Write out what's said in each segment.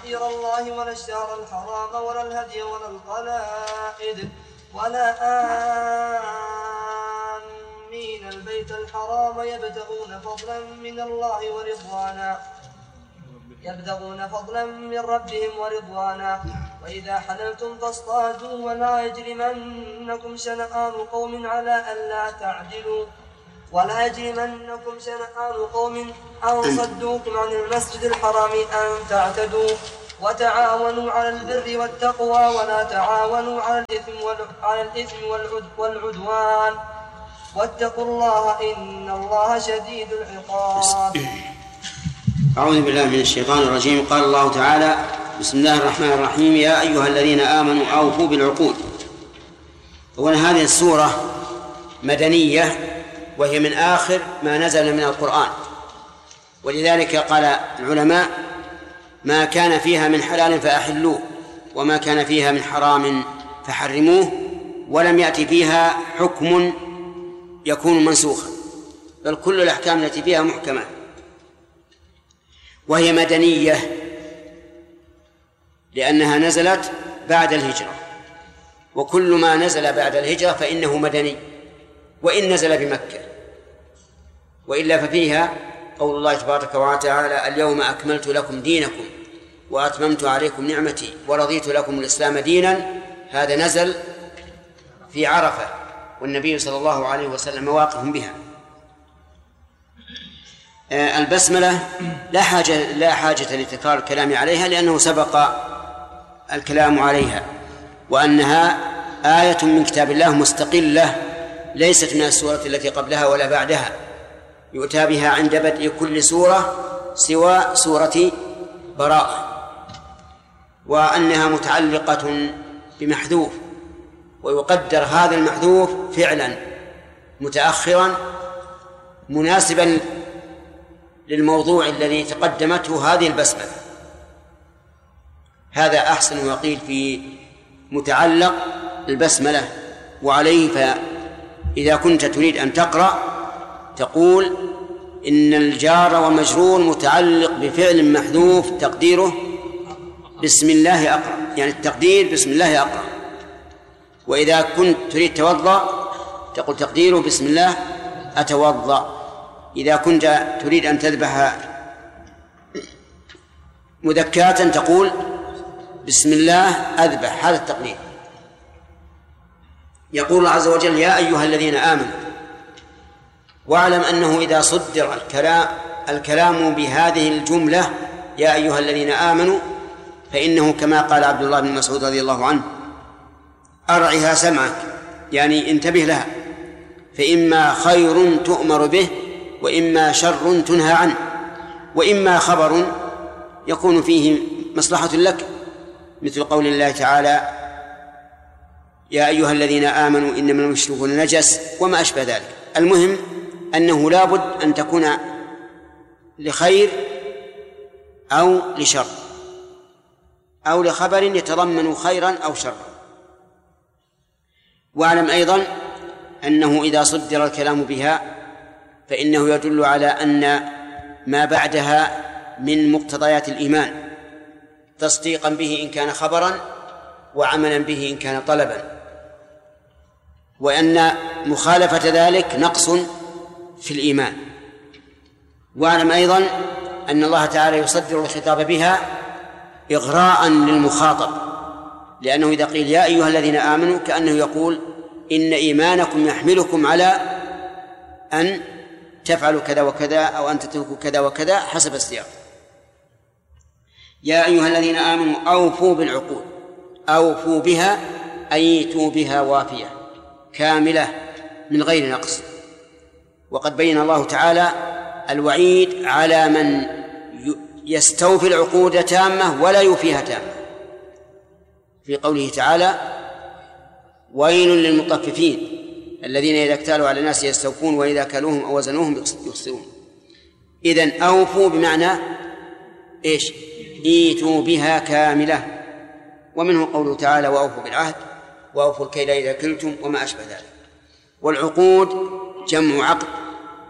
شعائر الله ولا الشهر الحرام ولا الهدي ولا القلائد ولا آمين البيت الحرام يبتغون فضلا من ربهم ورضوانا وإذا حللتم فاصطادوا ولا يجرمنكم شنآن قوم على ألا تعدلوا أن صدوكم عن المسجد الحرام أن تعتدوا وتعاونوا على البر والتقوى ولا تعاونوا على الإثم والعدوان واتقوا الله إن الله شديد العقاب. أعوذ بالله من الشيطان الرجيم. قال الله تعالى: بسم الله الرحمن الرحيم. يا أيها الذين آمنوا أوفوا بالعقود. أولا هذه السورة مدنية وهي من آخر ما نزل من القرآن، ولذلك قال العلماء: ما كان فيها من حلال فأحلوه وما كان فيها من حرام فحرموه، ولم يأتي فيها حكم يكون منسوخا، بل كل الأحكام التي فيها محكمة. وهي مدنية لأنها نزلت بعد الهجرة، وكل ما نزل بعد الهجرة فإنه مدني وإن نزل بمكة، وإلا ففيها قول الله تبارك وتعالى: اليوم أكملت لكم دينكم وأتممت عليكم نعمتي ورضيت لكم الإسلام دينا. هذا نزل في عرفة والنبي صلى الله عليه وسلم واقف بها. البسملة لا حاجة لتكرار الكلام عليها لأنه سبق الكلام عليها، وأنها آية من كتاب الله مستقلة ليست من السورة التي قبلها ولا بعدها، يؤتى بها عند بدء كل سورة سوى سورة براءة، وأنها متعلقة بمحذوف، ويقدر هذا المحذوف فعلا متأخرا مناسبا للموضوع الذي تقدمته هذه البسملة. هذا أحسن وقيل في متعلق البسملة. وعليه فإذا كنت تريد أن تقرأ تقول: إن الجار ومجرور متعلق بفعل محذوف تقديره بسم الله أقرأ، يعني التقدير بسم الله أقرأ. وإذا كنت تريد توضأ تقول تقديره بسم الله أتوضأ. إذا كنت تريد أن تذبح مذكاة تقول بسم الله أذبح، هذا التقدير. يقول الله عز وجل: يا أيها الذين آمنوا. واعلم أنه إذا صدر الكلام بهذه الجملة يا أيها الذين آمنوا فإنه كما قال عبد الله بن مسعود رضي الله عنه: أرعها سمعك، يعني انتبه لها، فإما خير تؤمر به وإما شر تنهى عنه، وإما خبر يكون فيه مصلحة لك، مثل قول الله تعالى: يا أيها الذين آمنوا إنما المشركون نجس وما أشبه ذلك. المهم أنه لابد أن تكون لخير أو لشر أو لخبر يتضمن خيرا أو شرا. واعلم أيضا أنه إذا صدر الكلام بها فإنه يدل على أن ما بعدها من مقتضيات الإيمان، تصديقا به إن كان خبرا وعملا به إن كان طلبا، وأن مخالفة ذلك نقص في الإيمان. واعلم أيضا أن الله تعالى يصدر الخطاب بها إغراء للمخاطب، لأنه إذا قيل يا أيها الذين آمنوا كأنه يقول إن إيمانكم يحملكم على أن تفعلوا كذا وكذا أو أن تتركوا كذا وكذا حسب السياق. يا أيها الذين آمنوا أوفوا بالعقود، أوفوا بها أي ائتوا بها وافية كاملة من غير نقص. وقد بين الله تعالى الوعيد على من يستوفي العقود تامة ولا يوفيها تامة، في قوله تعالى: ويل للمطففين الذين إذا اكتالوا على الناس يستوفون وإذا كالوهم أو وزنوهم يخسرون. إذن أوفوا بمعنى إيش؟ ائتوا بها كاملة. ومنه قوله تعالى: وأوفوا بالعهد وأوفوا الكيل إذا كلتم وما أشبه ذلك. والعقود جمع عقد،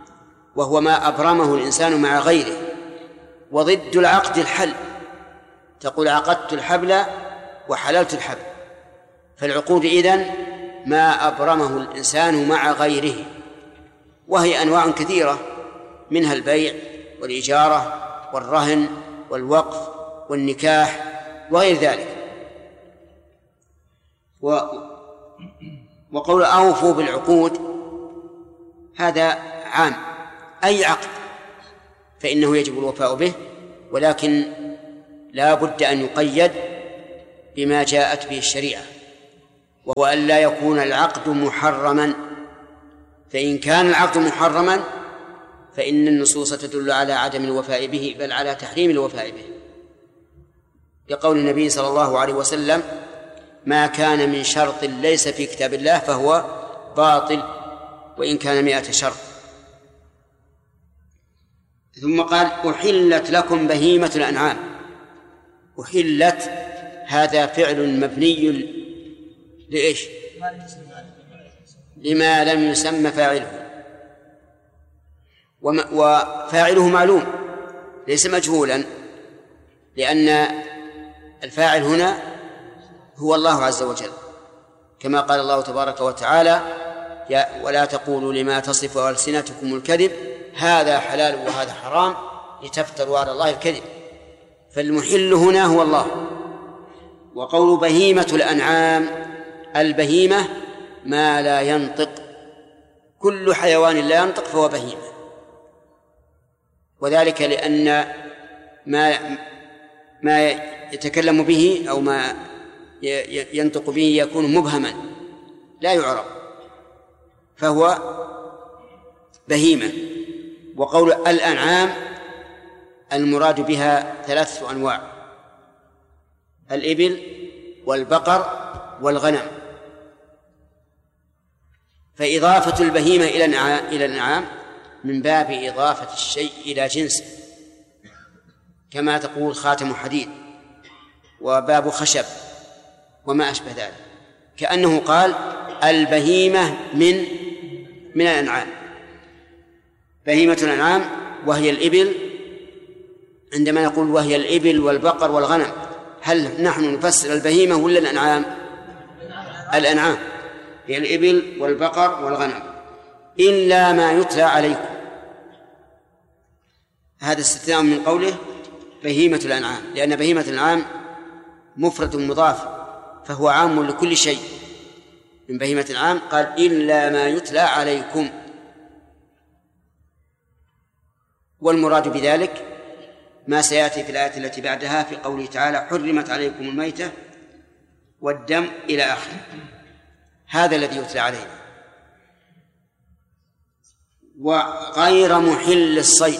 وهو ما أبرمه الإنسان مع غيره، وضد العقد الحل، تقول عقدت الحبل وحللت الحبل. فالعقود إذن ما أبرمه الإنسان مع غيره، وهي أنواع كثيرة، منها البيع والإجارة والرهن والوقف والنكاح وغير ذلك. وقول أوفوا بالعقود هذا عام، أي عقد فإنه يجب الوفاء به، ولكن لا بد أن يقيد بما جاءت به الشريعة، وهو أن لا يكون العقد محرما، فإن كان العقد محرما فإن النصوص تدل على عدم الوفاء به، بل على تحريم الوفاء به، لقول النبي صلى الله عليه وسلم: ما كان من شرط ليس في كتاب الله فهو باطل وإن كان 100 شرط. ثم قال: أحلت لكم بهيمة الأنعام. أحلت هذا فعل مبني لإيش؟ لما لم يسمى فاعله، وفاعله معلوم ليس مجهولا، لأن الفاعل هنا هو الله عز وجل، كما قال الله تبارك وتعالى: ولا تقولوا لما تصف ألسنتكم الكذب هذا حلال وهذا حرام لتفتروا على الله الكذب. فالمحل هنا هو الله. وقول بهيمة الأنعام، البهيمة ما لا ينطق، كل حيوان لا ينطق فهو بهيمة، وذلك لأن ما يتكلم به أو ما ينطق به يكون مبهما لا يعرف، فهو بهيمة. وقول الأنعام المراد بها 3 أنواع: الإبل والبقر والغنم. فإضافة البهيمة إلى الأنعام من باب إضافة الشيء إلى جنسه، كما تقول خاتم حديد وباب خشب وما أشبه ذلك، كأنه قال البهيمة من الأنعام. بهيمة الأنعام وهي الإبل، عندما نقول وهي الإبل والبقر والغنم، هل نحن نفسر البهيمة ولا الأنعام؟ الأنعام هي الإبل والبقر والغنم، إلا ما يتلى عليكم. هذا استثناء من قوله بهيمة الأنعام، لأن بهيمة الأنعام مفرد مضاف، فهو عام لكل شيء. من بهيمة الأنعام قال إلا ما يتلى عليكم، والمراد بذلك ما سيأتي في الآية التي بعدها في قوله تعالى: حرمت عليكم الميتة والدم إلى آخره. هذا الذي يتلى علينا. وغير محل الصيد،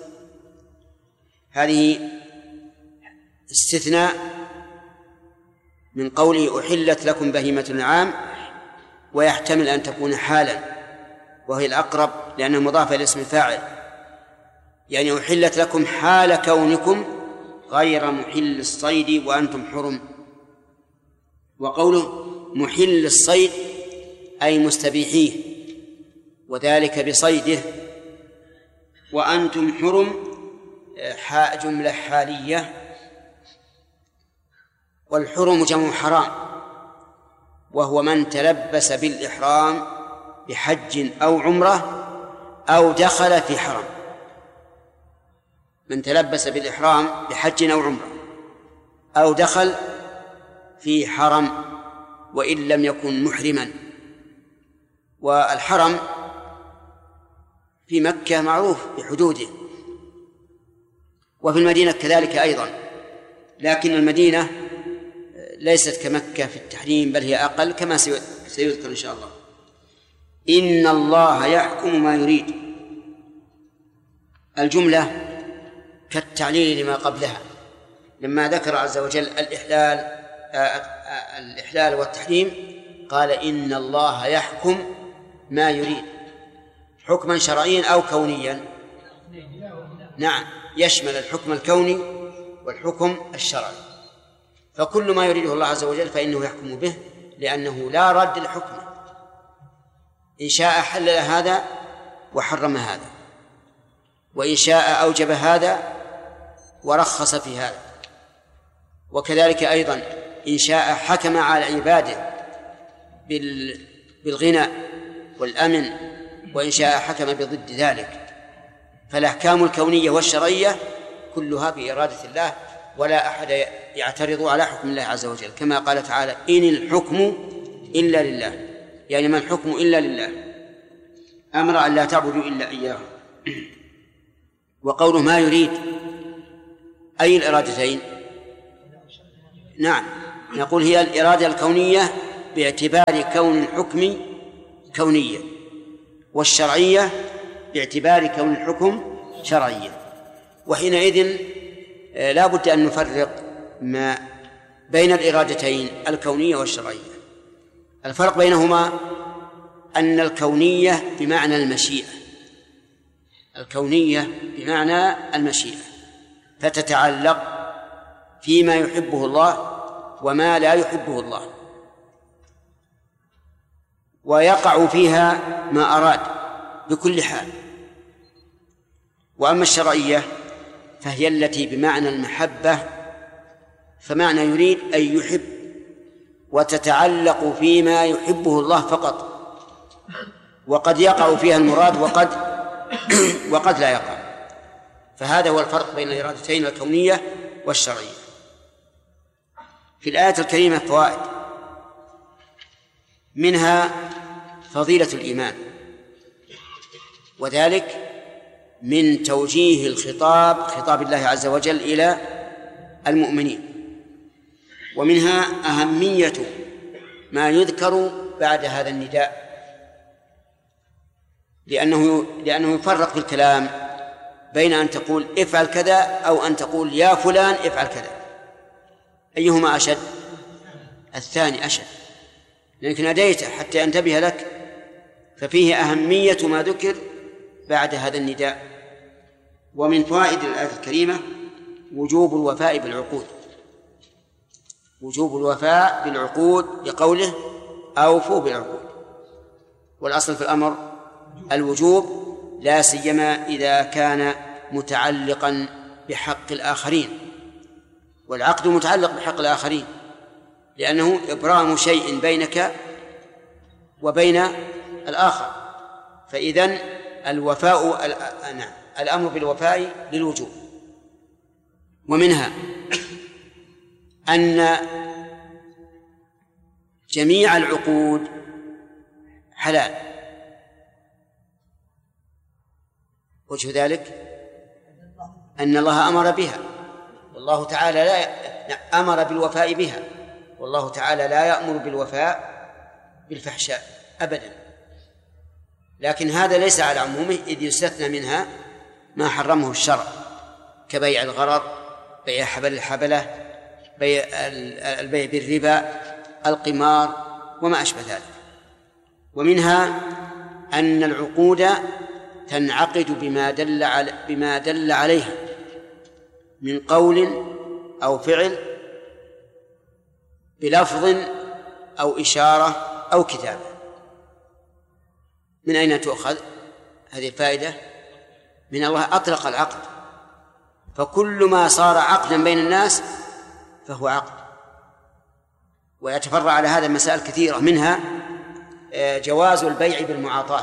هذه استثناء من قوله أحلت لكم بهيمة الأنعام، ويحتمل أن تكون حالا، وهي الأقرب لأنها مضافة إلى اسم الفاعل، يعني أحلت لكم حال كونكم غير محل الصيد وأنتم حرم. وقوله محل الصيد أي مستبيحيه، وذلك بصيده، وأنتم حرم جملة حالية، والحرم جمع حرام، وهو من تلبس بالإحرام بحج أو عمرة أو دخل في حرم. من تلبس بالإحرام بحج أو عمرة أو دخل في حرم وإن لم يكن محرما. والحرم في مكة معروف بحدوده، وفي المدينة كذلك أيضا، لكن المدينة ليست كمكة في التحريم، بل هي أقل كما سيذكر إن شاء الله. إن الله يحكم ما يريد، الجملة كالتعليل لما قبلها، لما ذكر عز وجل الإحلال والتحريم قال إن الله يحكم ما يريد، حكما شرعيا أو كونيا. نعم، يشمل الحكم الكوني والحكم الشرعي، فكل ما يريده الله عز وجل فإنه يحكم به، لأنه لا رد لحكمه. إن شاء حلل هذا وحرم هذا، وإن شاء أوجب هذا ورخص في هذا. وكذلك أيضا إن شاء حكم على عباده بالغنى والأمن، وإن شاء حكم بضد ذلك. فالأحكام الكونية والشرعية كلها بإرادة الله، ولا أحد يعترض على حكم الله عز وجل، كما قال تعالى: إن الحكم إلا لله، يعني ما الحكم إلا لله، أمر أن لا تعبدوا إلا إياه. وقوله ما يريد أي الإرادتين؟ نعم، نقول هي الإرادة الكونية باعتبار كون الحكم كونية، والشرعية باعتبار كون الحكم شرعية. وحينئذ لا بد أن نفرق ما بين الإرادتين الكونية والشرعية. الفرق بينهما أن الكونية بمعنى المشيئة، الكونية بمعنى المشيئة، فتتعلق فيما يحبه الله وما لا يحبه الله، ويقع فيها ما أراد بكل حال. وأما الشرعية فهي التي بمعنى المحبة، فمعنى يريد أن يحب، وتتعلق فيما يحبه الله فقط، وقد يقع فيها المراد وقد لا يقع. فهذا هو الفرق بين الإرادتين الكونية والشرعية. في الآية الكريمة فوائد، منها فضيلة الإيمان، وذلك من توجيه الخطاب، خطاب الله عز وجل إلى المؤمنين. ومنها أهمية ما يذكر بعد هذا النداء، لأنه يفرق في الكلام بين أن تقول افعل كذا أو أن تقول يا فلان افعل كذا، أيهما أشد؟ الثاني أشد، لأنك ناديته حتى ينتبه لك، ففيه أهمية ما ذكر بعد هذا النداء. ومن فوائد الآية الكريمة وجوب الوفاء بالعقود، وجوب الوفاء بالعقود لقوله أوفوا بالعقود، والأصل في الأمر الوجوب، لا سيما إذا كان متعلقا بحق الآخرين، والعقد متعلق بحق الآخرين، لأنه إبرام شيء بينك وبين الآخر، فإذن الوفاء الأمر بالوفاء للوجوب. ومنها أن جميع العقود حلال، وجه ذلك أن الله أمر بها، والله تعالى لا أمر بالوفاء بها، والله تعالى لا يأمر بالوفاء بالفحشاء أبدا. لكن هذا ليس على عمومه، إذ يستثنى منها ما حرمه الشرع كبيع الغرر، بيع حبل الحبلة، بيع البيع بالربا، القمار وما أشبه ذلك. ومنها أن العقود تنعقد بما دل عليها من قول أو فعل، بلفظ أو إشارة أو كتابة. من أين تؤخذ هذه الفائدة؟ من الله أطلق العقد، فكل ما صار عقدا بين الناس فهو عقد. ويتفرع على هذا مسائل كثيرة، منها جواز البيع بالمعاطاة،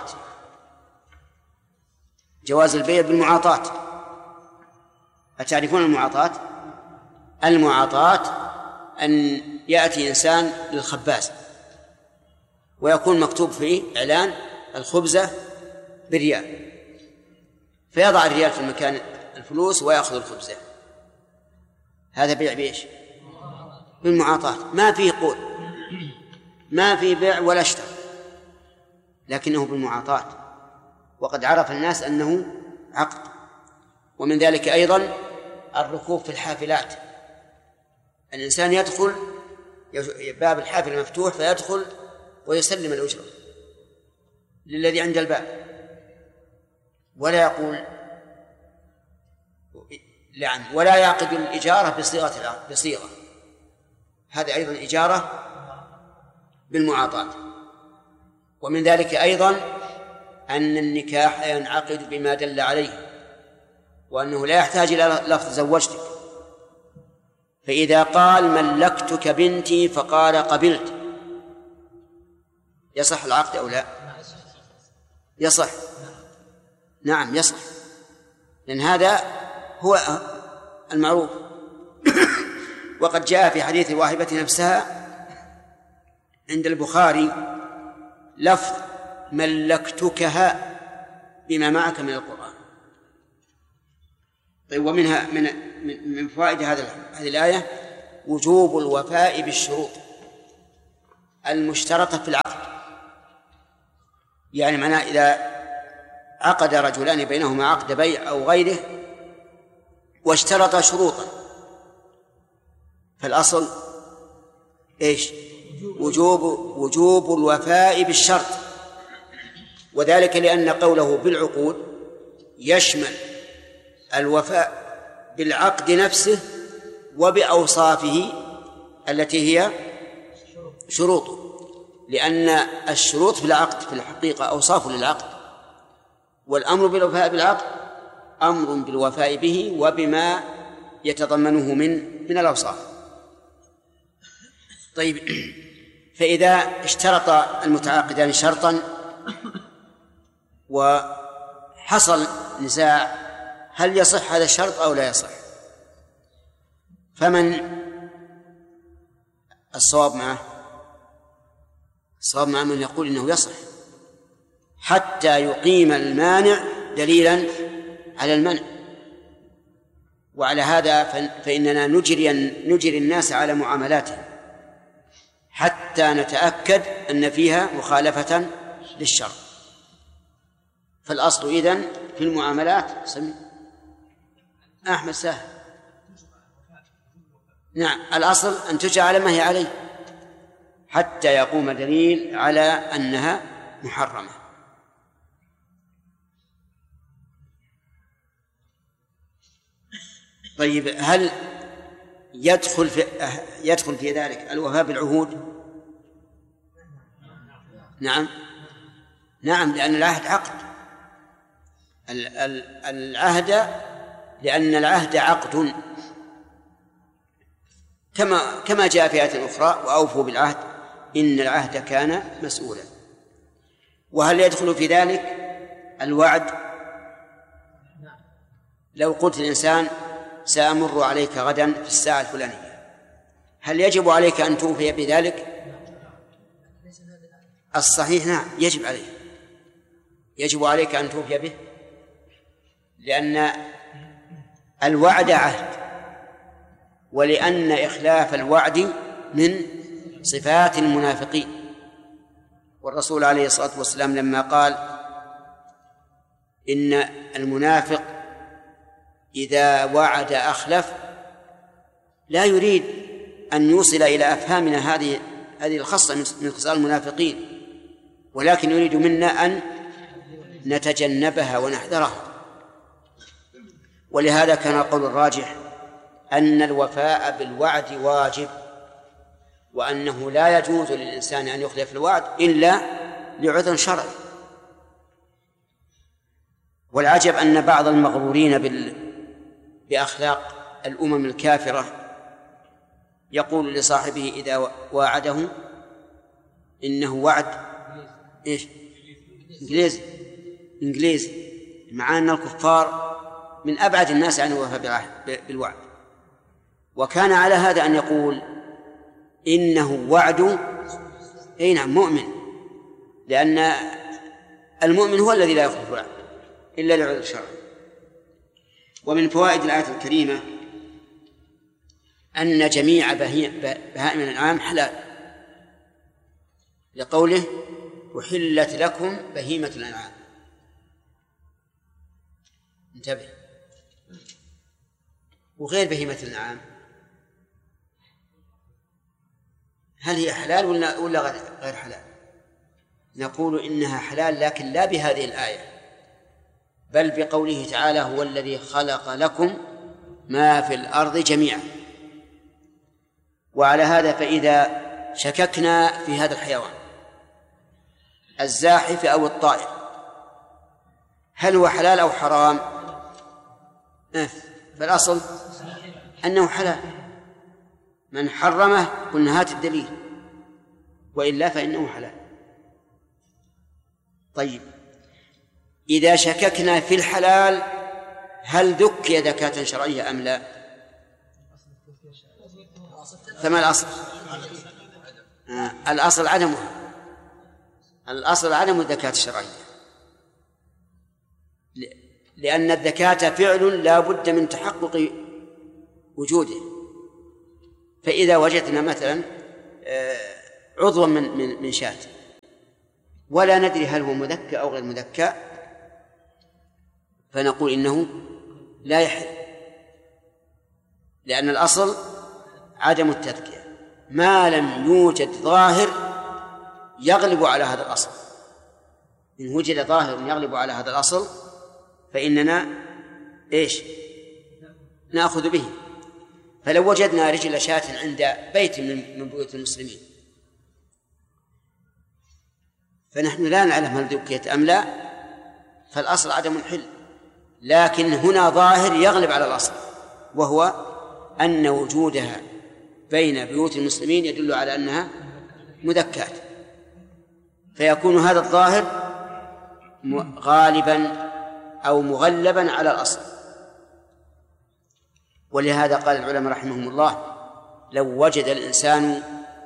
جواز البيع بالمعاطاة. أتعرفون المعاطاة؟ المعاطاة أن يأتي إنسان للخباز ويكون مكتوب فيه إعلان الخبزة بريال، فيضع الريال في المكان الفلوس ويأخذ الخبزة. هذا بيع بإيش؟ بالمعاطاة، ما فيه قول، ما فيه بيع ولا اشترى، لكنه بالمعاطاة، وقد عرف الناس أنه عقد. ومن ذلك أيضا الركوب في الحافلات، الإنسان يدخل باب الحافلة مفتوح فيدخل ويسلم الأجرة للذي عند الباب، ولا يقول لعن، ولا يعقد الإجارة بصيغة، هذا أيضا إجارة بالمعاطاة. ومن ذلك أيضا أن النكاح ينعقد بما دل عليه، وأنه لا يحتاج إلى لفظ زوجتك، فإذا قال ملكتك بنتي فقال قبلت، يصح العقد أو لا؟ يصح. نعم يصح، لأن هذا هو المعروف. وقد جاء في حديث الواهبة نفسها عند البخاري لفظ ملكتكها بما معك من القرآن. طيب، ومنها من فوائد هذه الآية وجوب الوفاء بالشروط المشترطة في العقد. يعني معناه إذا عقد رجلان بينهما عقد بيع أو غيره واشترط شروطا، فالأصل إيش؟ وجوب الوفاء بالشرط، وذلك لأن قوله بالعقود يشمل الوفاء بالعقد نفسه وبأوصافه التي هي شروطه، لأن الشروط في العقد في الحقيقة أوصاف للعقد، والأمر بالوفاء بالعقد أمر بالوفاء به وبما يتضمنه من الأوصاف. طيب، فإذا اشترط المتعاقدان شرطا وحصل نزاع هل يصح هذا الشرط أو لا يصح؟ فمن الصواب معه؟ الصواب معه من يقول إنه يصح حتى يقيم المانع دليلا على المنع. وعلى هذا فإننا نجري الناس على معاملاتهم حتى نتأكد أن فيها مخالفة للشرع. فالأصل إذن في المعاملات أحمد سهل. نعم، الأصل أن تجعل على ما هي عليه حتى يقوم دليل على أنها محرمة. طيب، هل يدخل في ذلك الوفاء بالعهود؟ نعم، لأن العهد عقد. لأن العهد عقد كما جاء في آية أخرى وأوفوا بالعهد إن العهد كان مسؤولا. وهل يدخل في ذلك الوعد؟ لو قلت الإنسان سأمر عليك غدا في الساعة الفلانية، هل يجب عليك أن توفي بذلك؟ الصحيح نعم، يجب عليك أن توفي به، لأن الوعد عهد، ولأن إخلاف الوعد من صفات المنافقين. والرسول عليه الصلاة والسلام لما قال إن المنافق إذا وعد أخلف لا يريد أن يوصل إلى أفهامنا هذه الخصلة من خصال المنافقين، ولكن يريد منا أن نتجنبها ونحذرها. ولهذا كان القول الراجح أن الوفاء بالوعد واجب، وأنه لا يجوز للإنسان أن يخلف الوعد إلا لعذر شرعي. والعجب أن بعض المغرورين بأخلاق الأمم الكافرة يقول لصاحبه إذا واعده إنه وعد إنجليزي، مع أن الكفار من أبعد الناس عن الوفاء بالوعد. وكان على هذا أن يقول إنه وعد نعم مؤمن، لأن المؤمن هو الذي لا يخلف الوعد إلا لعذر شرعي. ومن فوائد الآية الكريمة أن جميع بهائم الأنعام حلال، لقوله أحلت لكم بهيمة الأنعام. انتبه، وغير بهيمة الأنعام هل هي حلال ولا غير حلال؟ نقول إنها حلال، لكن لا بهذه الآية، بل بقوله تعالى هو الذي خلق لكم ما في الأرض جميعا. وعلى هذا فإذا شككنا في هذا الحيوان الزاحف أو الطائر هل هو حلال أو حرام؟ فالأصل أنه حلال، من حرمه قلنا هات الدليل، وإلا فإنه حلال. طيب، إذا شككنا في الحلال هل ذكي زكاة شرعية أم لا؟ فما الأصل؟ الأصل عدمها، الأصل عدم الزكاة الشرعية، لأن الزكاة فعل لا بد من تحقق وجوده. فإذا وجدنا مثلا عضوا من شاة ولا ندري هل هو مذكى أو غير مذكى، فنقول إنه لا يحل، لأن الأصل عدم التذكية ما لم يوجد ظاهر يغلب على هذا الأصل. إن وجد ظاهر يغلب على هذا الأصل فإننا نأخذ به. فلو وجدنا رجل شاة عند بيت من بيوت المسلمين فنحن لا نعلم هل ذكيت أم لا، فالأصل عدم الحل، لكن هنا ظاهر يغلب على الأصل، وهو أن وجودها بين بيوت المسلمين يدل على أنها مذكاة، فيكون هذا الظاهر غالبا أو مغلبا على الأصل. ولهذا قال العلماء رحمهم الله: لو وجد الإنسان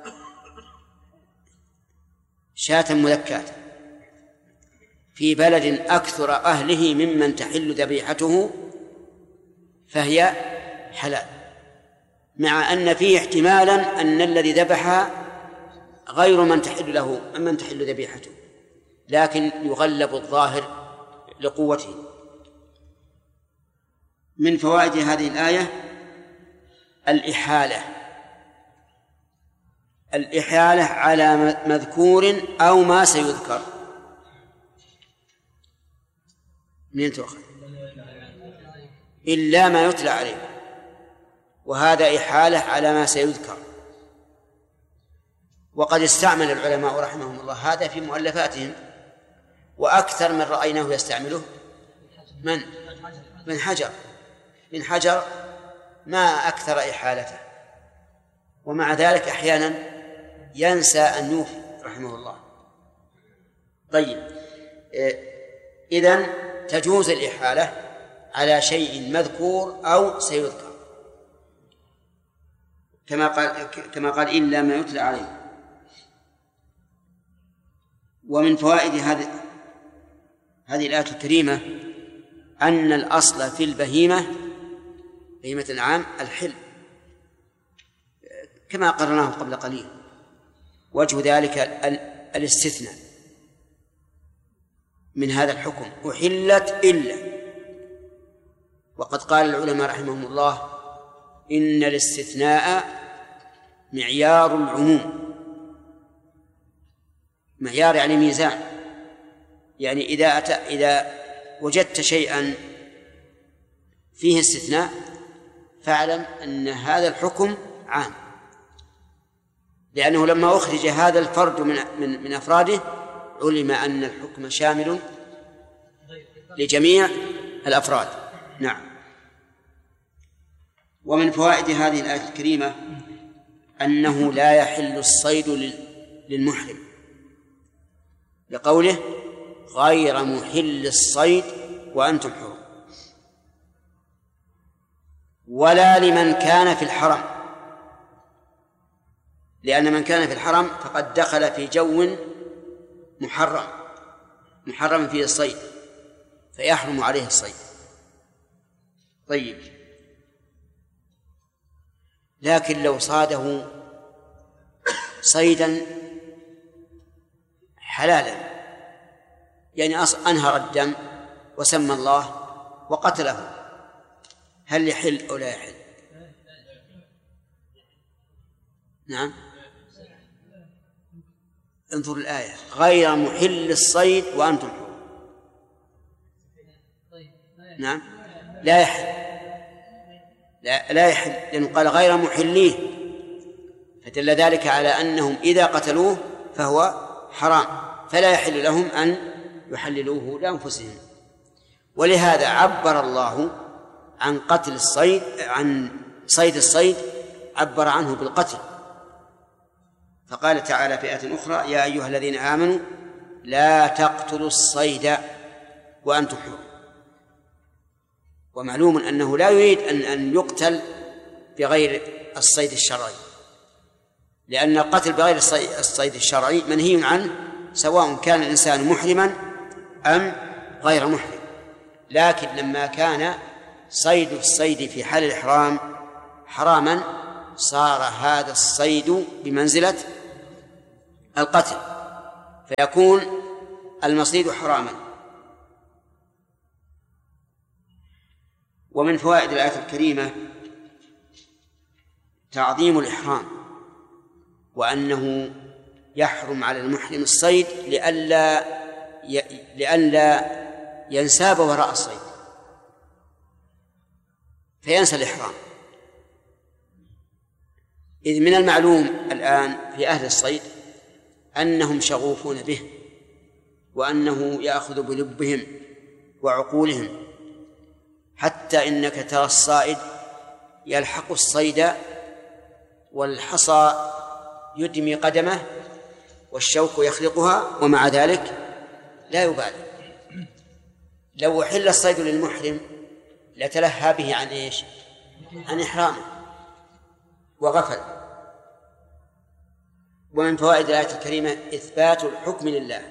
شاة مذكاة في بلد أكثر أهله ممن تحل ذبيحته فهي حلال، مع أن فيه احتمالا أن الذي ذبحها غير من تحل ذبيحته، لكن يغلب الظاهر لقوته. من فوائد هذه الآية الإحالة على مذكور أو ما سيذكر. منين تؤخذ؟ إلا ما يتلى عليه، وهذا إحالة على ما سيذكر. وقد استعمل العلماء رحمهم الله هذا في مؤلفاتهم، وأكثر من رأيناه يستعمله من حجر ما أكثر إحالته، ومع ذلك أحيانا ينسى أن يوفي رحمه الله. طيب، إذن تجوز الإحالة على شيء مذكور أو سيذكر، كما قال إلا ما يتلى عليه. ومن فوائد هذه الآية الكريمة أن الأصل في بهيمة الأنعام الحل، كما قررناه قبل قليل. وجه ذلك الاستثناء من هذا الحكم: أحلت إلا. وقد قال العلماء رحمهم الله: إن الاستثناء معيار العموم. معيار يعني ميزان، يعني إذا وجدت شيئا فيه استثناء فاعلم أن هذا الحكم عام، لأنه لما أخرج هذا الفرد من أفراده علم أن الحكم شامل لجميع الأفراد. نعم. ومن فوائد هذه الآية الكريمة أنه لا يحل الصيد للمحرم، لقوله: غير محل الصيد وأنتم حرم، ولا لمن كان في الحرم، لأن من كان في الحرم فقد دخل في جو محرم فيه الصيد، فيحرم عليه الصيد. طيب، لكن لو صاده صيدا حلالا، يعني أنهر الدم وسمى الله وقتله، هل يحل أو لا يحل؟ نعم، انظر الآية: غير محل الصيد وأنتم حرم. نعم، لا يحل، لا يحل، لأنه قال غير محليه، فدل ذلك على أنهم إذا قتلوه فهو حرام، فلا يحل لهم أن يحللوه لأنفسهم. ولهذا عبر الله عن قتل الصيد، عن صيد الصيد، عبر عنه بالقتل، فقال تعالى في آية أخرى: يا أيها الذين آمنوا لا تقتلوا الصيد وأنتم حرم. ومعلوم أنه لا يريد أن يقتل بغير الصيد الشرعي، لأن القتل بغير الصيد الشرعي منهي عنه، سواء كان الإنسان محرما أم غير محرم. لكن لما كان صيد الصيد في حال الإحرام حراما، صار هذا الصيد بمنزلة القتل، فيكون المصيد حراما. ومن فوائد الآية الكريمة تعظيم الإحرام، وأنه يحرم على المحرم الصيد لئلا ينساب وراء الصيد فينسى الإحرام. إذ من المعلوم الآن في أهل الصيد أنهم شغوفون به، وأنه يأخذ بلبهم وعقولهم، حتى إنك ترى الصائد يلحق الصيد والحصى يدمي قدمه والشوك يخلقها، ومع ذلك لا يبالي. لو حل الصيد للمحرم لتلهى به عن إيش؟ عن إحرامه وغفل. ومن فوائد الآية الكريمة إثبات الحكم لله،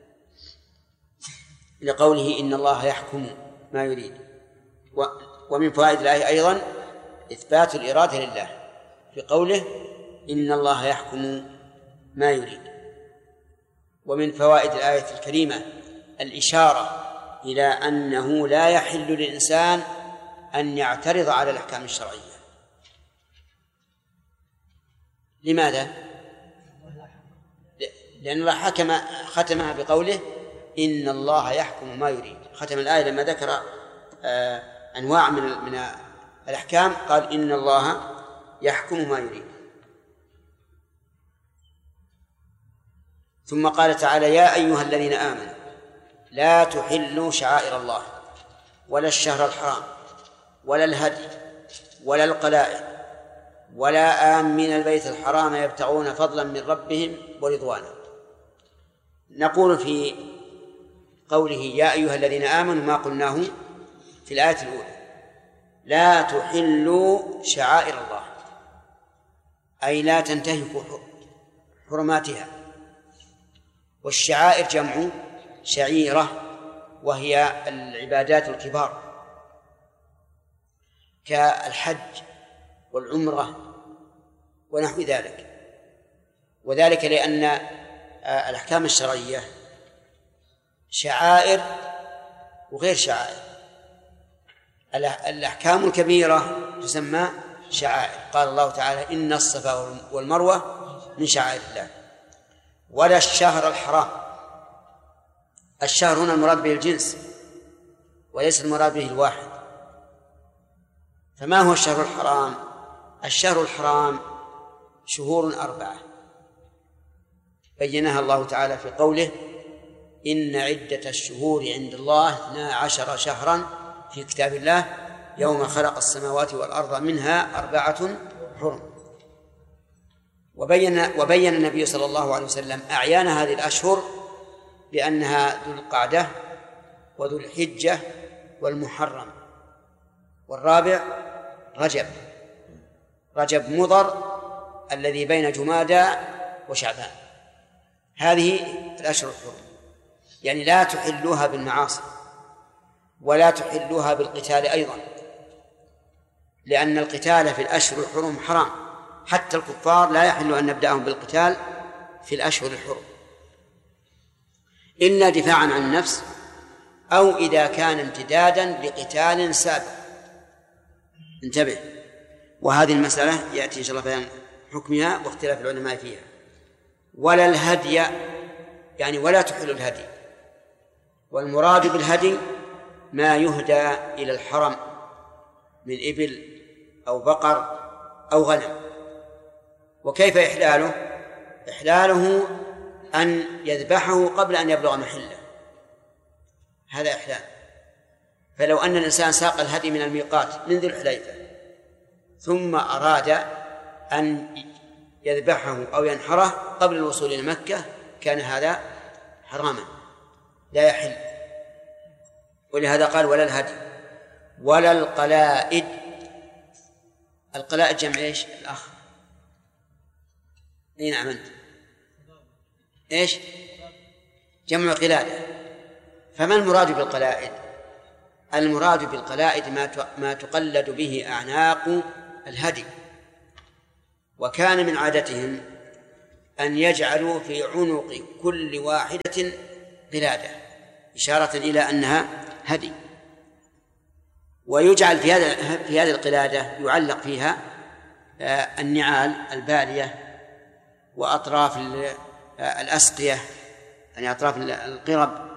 لقوله إن الله يحكم ما يريد. ومن فوائد الآية أيضا إثبات الإرادة لله في قوله إن الله يحكم ما يريد. ومن فوائد الآية الكريمة الإشارة إلى أنه لا يحل للإنسان أن يعترض على الأحكام الشرعية. لماذا؟ لأن الله ختمها بقوله إن الله يحكم ما يريد. ختم الآية لما ذكر أنواع من الأحكام قال إن الله يحكم ما يريد. ثم قال تعالى: يا أيها الذين آمنوا لا تحلوا شعائر الله ولا الشهر الحرام ولا الهدي ولا القلائد ولا آمين البيت الحرام يبتغون فضلا من ربهم ورضوانا. نقول في قوله يا أيها الذين آمنوا ما قلناه في الآية الأولى: لا تحلوا شعائر الله، أي لا تنتهكوا حرماتها. والشعائر جمع شعيرة، وهي العبادات الكبار كالحج والعمرة ونحو ذلك. وذلك لأن الأحكام الشرعية شعائر وغير شعائر. الأحكام الكبيرة تسمى شعائر، قال الله تعالى: إن الصفا والمروة من شعائر الله. ولا الشهر الحرام. الشهر هنا المراد به الجنس وليس المراد به الواحد. فما هو الشهر الحرام؟ الشهر الحرام شهور 4 بينها الله تعالى في قوله: إن عدة الشهور عند الله 12 شهرا في كتاب الله يوم خلق السماوات والأرض منها 4 حرم. وبين النبي صلى الله عليه وسلم أعيان هذه الأشهر بأنها ذو القعدة وذو الحجة والمحرم، والرابع رجب مضر الذي بين جمادى وشعبان. هذه الأشهر الحرم، يعني لا تحلوها بالمعاصي ولا تحلوها بالقتال أيضا، لأن القتال في الأشهر الحرم حرام. حتى الكفار لا يحل أن نبدأهم بالقتال في الأشهر الحرم إلا دفاعا عن النفس أو إذا كان امتدادا لقتال سابق. انتبه، وهذه المسألة يأتي إن شاء الله بيان حكمها واختلاف العلماء فيها. ولا الهدي، يعني ولا تحل الهدي، والمراد بالهدي ما يهدى إلى الحرم من إبل أو بقر أو غنم. وكيف إحلاله؟ إحلاله أن يذبحه قبل أن يبلغ محله، هذا إحلال. فلو أن الإنسان ساق الهدي من الميقات من ذي الحليفة ثم أراد أن يذبحه أو ينحره قبل الوصول إلى مكة كان هذا حراما لا يحل. ولهذا قال ولا الهدي ولا القلائد. القلائد جمع إيش الأخ؟ نعم أنت إيش جمع قلادة. فما المراد بالقلائد؟ المراد بالقلائد ما تقلد به أعناق الهدي. وكان من عادتهم أن يجعلوا في عنق كل واحدة قلادة إشارة إلى أنها هدي، ويجعل في هذه القلادة يعلق فيها النعال البالية وأطراف الأسقية، يعني أطراف القرب